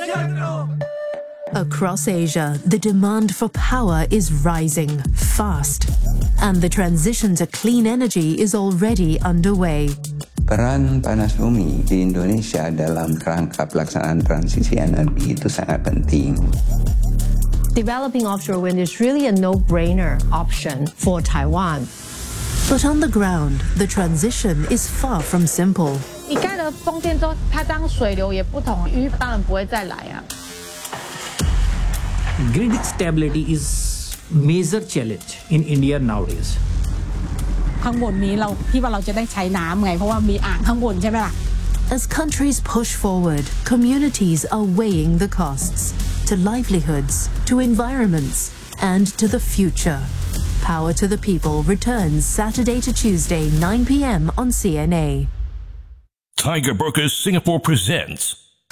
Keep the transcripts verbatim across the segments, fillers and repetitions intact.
Across Asia, the demand for power is rising fast, and the transition to clean energy is already underway. Peran panas bumi di Indonesia dalam kerangka pelaksanaan transisi energi itu sangat penting. Developing offshore wind is really a no-brainer option for Taiwan. But on the ground, the transition is far from simple. 你盖了风电之后，它当水流也不同，鱼当然不会再来啊。 Grid stability is major challenge in India nowadays. ข้างบนนี้เราที่ว่าเราจะได้ใช้น้ำไงเพราะว่ามีอ่างข้างบนใช่ไหมล่ะ As countries push forward, communities are weighing the costs to livelihoods, to environments, and to the future. Power to the People returns Saturday to Tuesday, nine p m on C N A. Tiger Brokers Singapore presents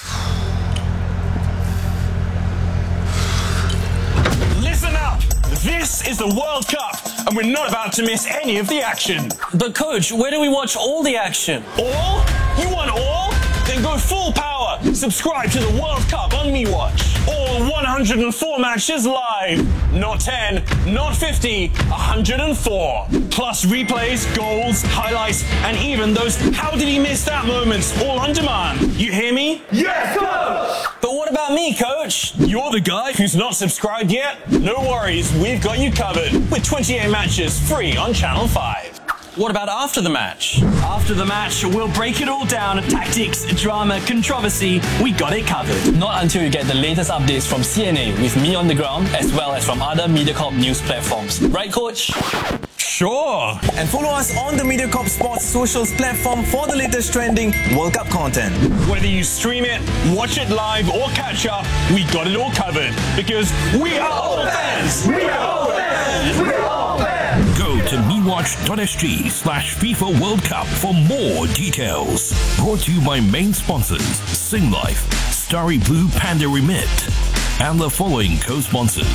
Listen up! This is the World Cup, and we're not about to miss any of the action. But coach, where do we watch all the action? All? You want all? Then go full power. Subscribe to the World Cup on MeWatch. All one hundred four matches live. Not ten, not fifty, one hundred four. Plus replays, goals, highlights, and even those how did he miss that moments all on demand. You hear me? Yes, coach! But what about me, coach? You're the guy who's not subscribed yet? No worries, we've got you covered with twenty-eight matches free on Channel five. What about after the match? After the match, we'll break it all down. Tactics, drama, controversy, we got it covered. Not until you get the latest updates from C N A with me on the ground, as well as from other MediaCorp news platforms. Right, coach? Sure. And follow us on the MediaCorp Sports Socials platform for the latest trending World Cup content. Whether you stream it, watch it live, or catch up, we got it all covered. Because we are all fans! We are all fans! We are all fans! Go to mewatch.sg slash FIFA World Cup for more details. Brought to you by main sponsors Singlife, Starry Blue Panda Remit, and the following co-sponsors.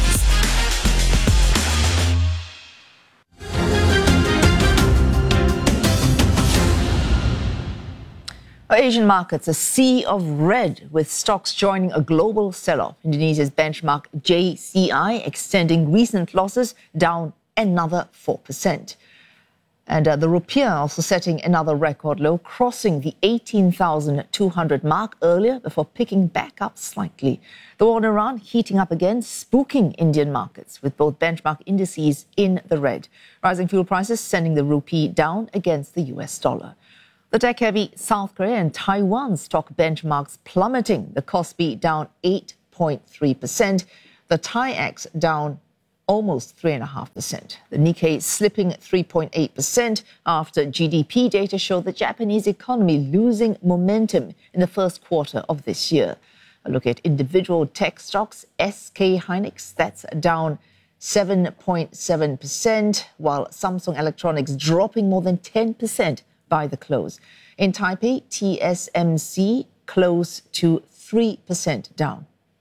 Asian markets, a sea of red, with stocks joining a global sell-off. Indonesia's benchmark J C I extending recent losses, down another four percent. And uh, the rupiah also setting another record low, crossing the eighteen thousand two hundred mark earlier before picking back up slightly. The war in Iran heating up again, spooking Indian markets, with both benchmark indices in the red. Rising fuel prices sending the rupee down against the U S dollar. The tech-heavy South Korea and Taiwan stock benchmarks plummeting. The Kospi down eight point three percent, the TAIEX down almost three point five percent. The Nikkei slipping three point eight percent after G D P data showed the Japanese economy losing momentum in the first quarter of this year. A look at individual tech stocks, S K Hynix, that's down seven point seven percent, while Samsung Electronics dropping more than ten percent by the close. In Taipei, T S M C close to three percent down.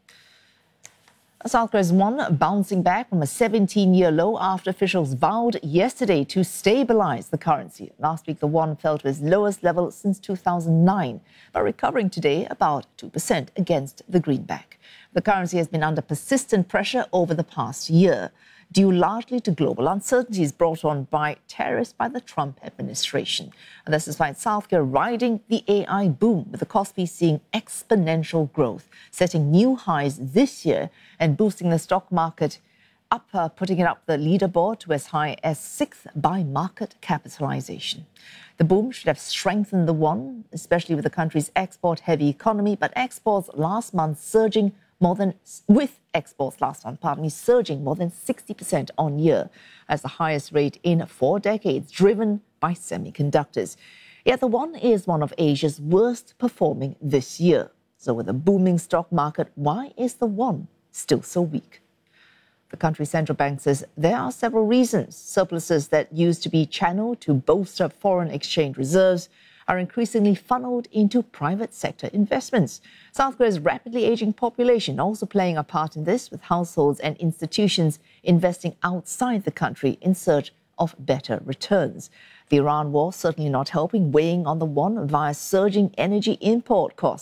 South Korea's won bouncing back from a seventeen-year low after officials vowed yesterday to stabilize the currency. Last week, the won fell to its lowest level since two thousand nine, but recovering today about two percent against the greenback. The currency has been under persistent pressure over the past year, due largely to global uncertainties brought on by tariffs by the Trump administration. And this is why South Korea riding the A I boom, with the Kospi seeing exponential growth, setting new highs this year and boosting the stock market up, uh, putting it up the leaderboard to as high as sixth by market capitalization. The boom should have strengthened the won, especially with the country's export-heavy economy, but exports last month surging more than, with exports last month, pardon me, surging more than sixty percent on year, as the highest rate in four decades, driven by semiconductors. Yet the won is one of Asia's worst performing this year. So with a booming stock market, why is the won still so weak? The country's central bank says there are several reasons. Surpluses that used to be channeled to bolster foreign exchange reserves are increasingly funneled into private sector investments. South Korea's rapidly aging population also playing a part in this, with households and institutions investing outside the country in search of better returns. The Iran war certainly not helping, weighing on the won via surging energy import costs.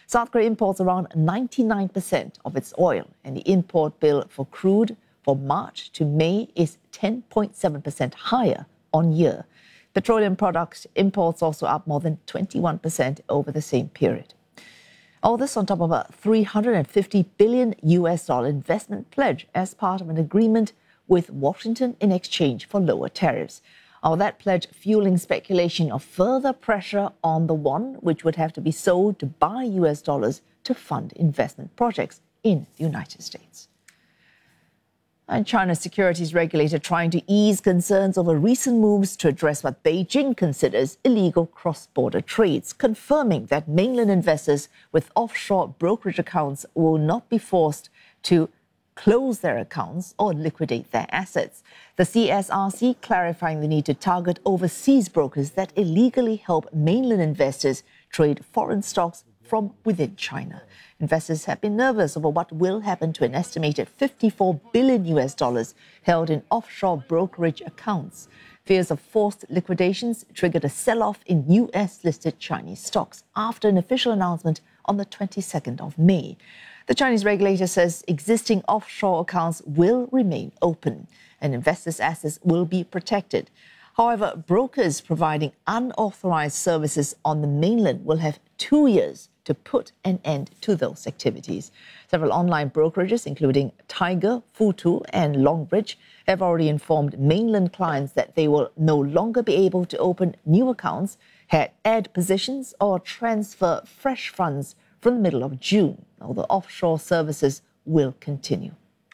South Korea imports around ninety-nine percent of its oil, and the import bill for crude for March to May is ten point seven percent higher on year. Petroleum products imports also up more than twenty-one percent over the same period. All this on top of a three hundred fifty billion U S dollar investment pledge as part of an agreement with Washington in exchange for lower tariffs. All that pledge fueling speculation of further pressure on the won, which would have to be sold to buy U S dollars to fund investment projects in the United States. And China's securities regulator trying to ease concerns over recent moves to address what Beijing considers illegal cross-border trades, confirming that mainland investors with offshore brokerage accounts will not be forced to close their accounts or liquidate their assets. The C S R C clarifying the need to target overseas brokers that illegally help mainland investors trade foreign stocks from within China. Investors have been nervous over what will happen to an estimated fifty-four billion U S dollars held in offshore brokerage accounts. Fears of forced liquidations triggered a sell-off in U S-listed Chinese stocks after an official announcement on the twenty-second of May. The Chinese regulator says existing offshore accounts will remain open and investors' assets will be protected. However, brokers providing unauthorized services on the mainland will have two years to put an end to those activities. Several online brokerages, including Tiger, Futu, and Longbridge, have already informed mainland clients that they will no longer be able to open new accounts, add positions, or transfer fresh funds from the middle of June, although offshore services will continue.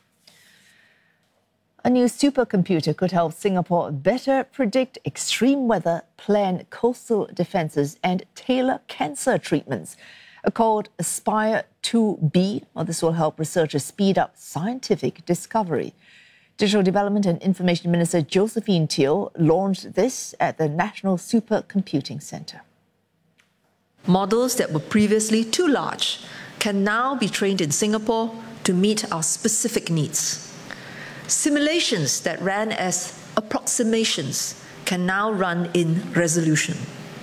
A new supercomputer could help Singapore better predict extreme weather, plan coastal defences, and tailor cancer treatments. Called Aspire two B, well, this will help researchers speed up scientific discovery. Digital Development and Information Minister Josephine Teo launched this at the National Supercomputing Centre. Models that were previously too large can now be trained in Singapore to meet our specific needs. Simulations that ran as approximations can now run in resolution.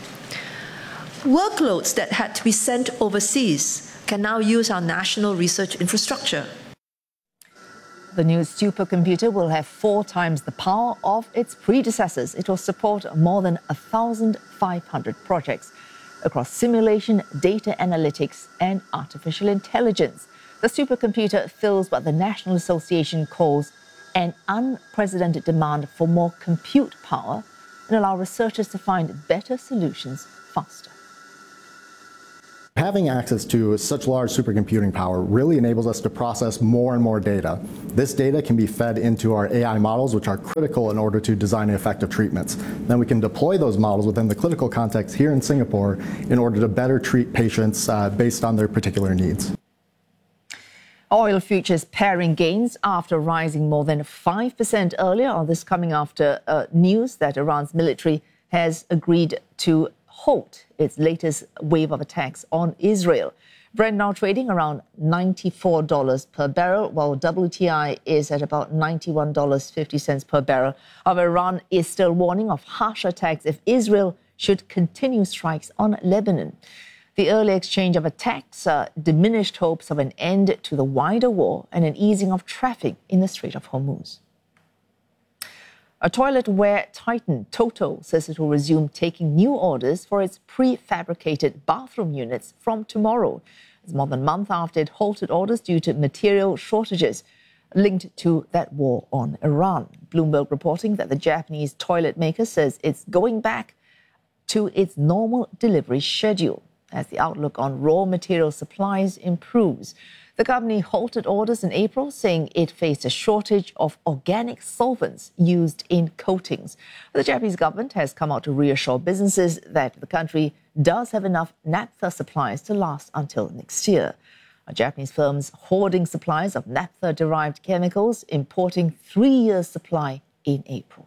Workloads that had to be sent overseas can now use our national research infrastructure. The new supercomputer will have four times the power of its predecessors. It will support more than one thousand five hundred projects across simulation, data analytics, and artificial intelligence. The supercomputer fills what the National Association calls an unprecedented demand for more compute power and allow researchers to find better solutions faster. Having access to such large supercomputing power really enables us to process more and more data. This data can be fed into our A I models, which are critical in order to design effective treatments. Then we can deploy those models within the clinical context here in Singapore in order to better treat patients uh, based on their particular needs. Oil futures pairing gains after rising more than five percent earlier, on this coming after uh, news that Iran's military has agreed to halt its latest wave of attacks on Israel. Brent now trading around ninety-four dollars per barrel, while W T I is at about ninety-one dollars and fifty cents per barrel. However, Iran is still warning of harsher attacks if Israel should continue strikes on Lebanon. The early exchange of attacks uh, diminished hopes of an end to the wider war and an easing of traffic in the Strait of Hormuz. A toiletware titan, Toto, says it will resume taking new orders for its prefabricated bathroom units from tomorrow. It's more than a month after it halted orders due to material shortages linked to that war on Iran. Bloomberg reporting that the Japanese toilet maker says it's going back to its normal delivery schedule as the outlook on raw material supplies improves. The company halted orders in April, saying it faced a shortage of organic solvents used in coatings. The Japanese government has come out to reassure businesses that the country does have enough naphtha supplies to last until next year. A Japanese firm's hoarding supplies of naphtha-derived chemicals, importing three years' supply in April.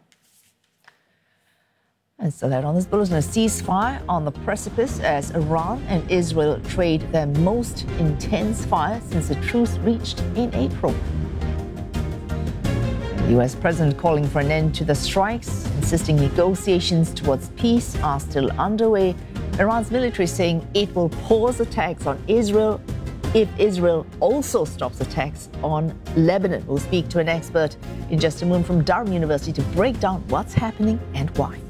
And still ahead on this bulletin, a ceasefire on the precipice as Iran and Israel trade their most intense fire since the truce reached in April. The U S president calling for an end to the strikes, insisting negotiations towards peace are still underway Iran's military saying it will pause attacks on Israel if Israel also stops attacks on Lebanon. We'll speak to an expert in just a moment from Durham University to break down what's happening and why.